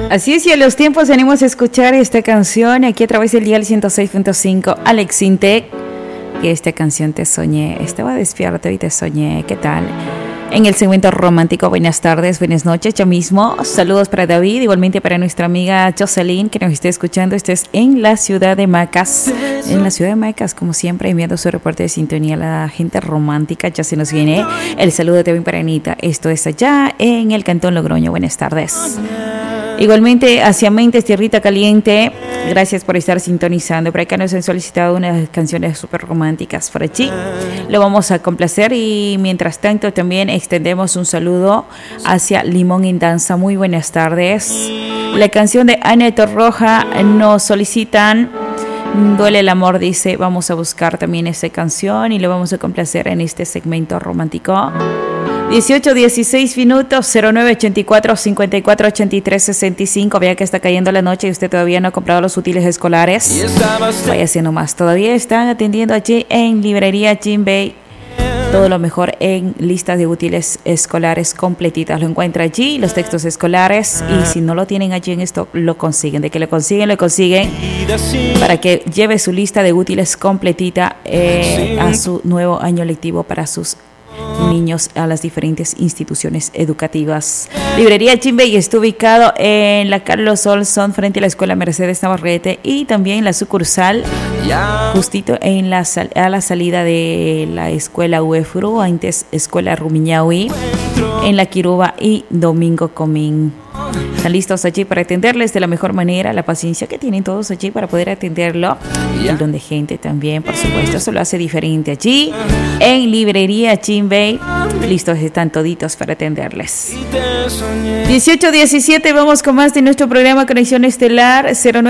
Así es, y a los tiempos venimos a escuchar esta canción aquí a través del dial 106.5 Alex Intec. Que esta canción Te Soñé, estaba despierto y te soñé, ¿qué tal? En el segmento romántico, buenas tardes, buenas noches, yo mismo. Saludos para David, igualmente para nuestra amiga Jocelyn, que nos esté escuchando. Esto es en la ciudad de Macas. En la ciudad de Macas, como siempre, enviando su reporte de sintonía a la gente romántica. Ya se nos viene el saludo también para Anita. Esto es allá en el Cantón Logroño. Buenas tardes. Igualmente hacia Mentes, Tierrita Caliente, gracias por estar sintonizando. Por acá nos han solicitado unas canciones súper románticas por allí. Lo vamos a complacer y mientras tanto también extendemos un saludo hacia Limón en Danza. Muy buenas tardes. La canción de Ana Torroja nos solicitan. Duele el amor, dice. Vamos a buscar también esa canción y lo vamos a complacer en este segmento romántico. 18-16 minutos, 0984-5483-65. Vea que está cayendo la noche y usted todavía no ha comprado los útiles escolares. Vaya haciendo más. Todavía están atendiendo allí en Librería Jim Bay. Todo lo mejor en listas de útiles escolares completitas. Lo encuentra allí, los textos escolares. Y si no lo tienen allí en stock, lo consiguen. De que lo consiguen, para que lleve su lista de útiles completita a su nuevo año lectivo para sus niños a las diferentes instituciones educativas. Librería Chimbey está ubicado en la Carlos Olson frente a la Escuela Mercedes Navarrete y también la sucursal justito en a la salida de la Escuela UEFRU, antes Escuela Rumiñahui, en la Quiruba y Domingo Comín. Están listos allí para atenderles de la mejor manera, la paciencia que tienen todos allí para poder atenderlo. El don de gente también, por supuesto, eso lo hace diferente allí en Librería Chimbey. Listos están toditos para atenderles. 18-17, vamos con más de nuestro programa Conexión Estelar.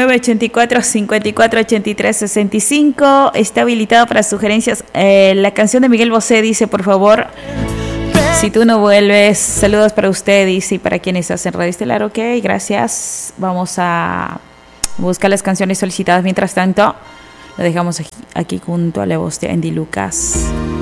0984-5483-65. Está habilitado para sugerencias. La canción de Miguel Bosé dice, por favor, si tú no vuelves. Saludos para usted, dice, y para quienes hacen Radio Estelar. Ok, gracias. Vamos a buscar las canciones solicitadas. Mientras tanto, lo dejamos aquí junto a la voz de Andy Lucas.